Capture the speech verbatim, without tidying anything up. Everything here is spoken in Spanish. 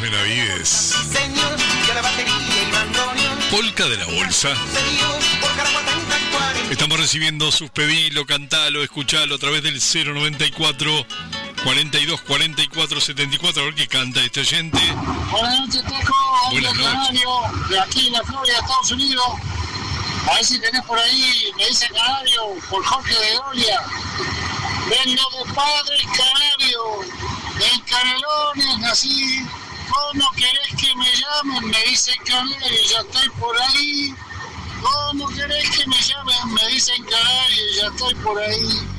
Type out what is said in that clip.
Benavides. Polka de la Bolsa. Estamos recibiendo sus pedidos, cantalo, escuchalo a través del cero noventa y cuatro, cuarenta y dos, cuarenta y cuatro, setenta y cuatro. A ver qué canta este oyente. Buenas noches, Teco. Buenas noches. De aquí en la Florida, Estados Unidos. A ver si tenés por ahí, me dice Canario, por Jorge de Olia. Vengo de padres canarios, de Canelones, nací. ¿Cómo querés que me llamen? Me dicen Canario, ya estoy por ahí. ¿Cómo querés que me llamen? Me dicen Canario, ya estoy por ahí.